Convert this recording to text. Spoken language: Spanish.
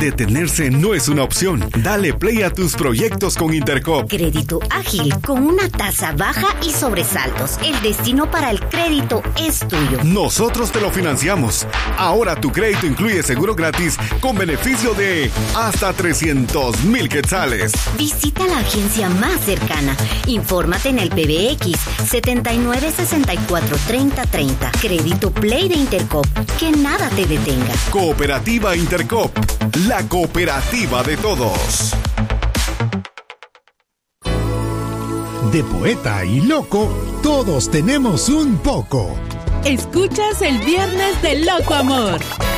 Detenerse no es una opción. Dale play a tus proyectos con Intercoop. Crédito ágil, con una tasa baja y sobresaltos. El destino para el crédito es tuyo. Nosotros te lo financiamos. Ahora tu crédito incluye seguro gratis con beneficio de hasta 300,000 quetzales. Visita la agencia más cercana. Infórmate en el PBX 79643030. Crédito Play de Intercoop. Que nada te detenga. Cooperativa Intercoop. La cooperativa de todos. De poeta y loco, todos tenemos un poco. Escuchas el Viernes de Loco Amor.